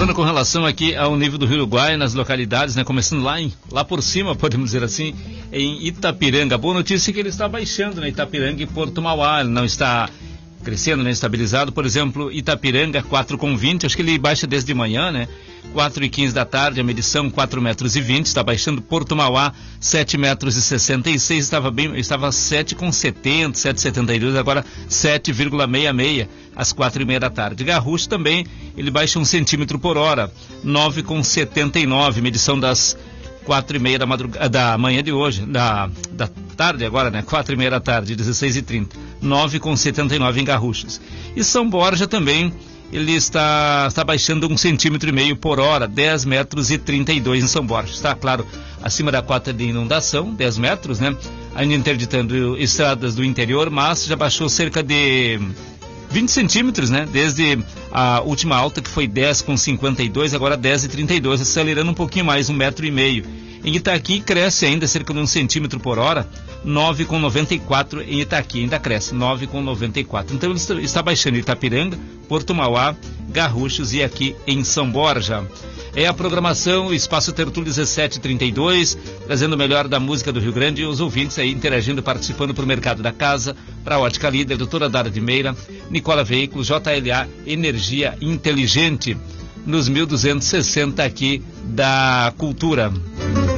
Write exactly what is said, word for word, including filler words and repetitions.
observando com relação aqui ao nível do Rio Uruguai nas localidades, né? Começando lá, em, lá por cima, podemos dizer assim, em Itapiranga. Boa notícia é que ele está baixando, né? Itapiranga e Porto Mauá, ele não está crescendo, né? Estabilizado. Por exemplo, Itapiranga quatro com vinte, acho que ele baixa desde manhã, né? quatro e quinze da tarde, a medição quatro metros e vinte, está baixando. Porto Mauá sete metros e sessenta e seis, estava bem, estava sete com setenta, sete e setenta e dois, agora sete vírgula sessenta e seis às quatro e meia da tarde. Garrucho também, ele baixa um centímetro por hora, nove com setenta e nove, medição das quatro e meia da, madrugada, da manhã de hoje, da, da tarde agora, né? quatro e meia da tarde, dezesseis e trinta, nove com setenta e nove em Garruchos. E São Borja também, ele está, está baixando um centímetro e meio por hora, dez metros e trinta e dois em São Borja. Está, claro, acima da cota de inundação, dez metros, né? Ainda interditando estradas do interior, mas já baixou cerca de vinte centímetros, né? Desde a última alta, que foi dez com cinquenta e dois, agora dez e trinta e dois, acelerando um pouquinho mais, um metro e meio. Em Itaqui cresce ainda cerca de um centímetro por hora, nove com noventa e quatro em Itaqui, ainda cresce, nove com noventa e quatro. Então ele está, está baixando Itapiranga, Porto Mauá, Garruchos e aqui em São Borja. É a programação, Espaço Tertúlio dezessete e trinta e dois, trazendo o melhor da música do Rio Grande e os ouvintes aí interagindo, participando para o Mercado da Casa, para a Ótica Líder, Doutora Dara de Meira, Nicola Veículos, J L A Energia Inteligente, nos mil duzentos e sessenta aqui da Cultura.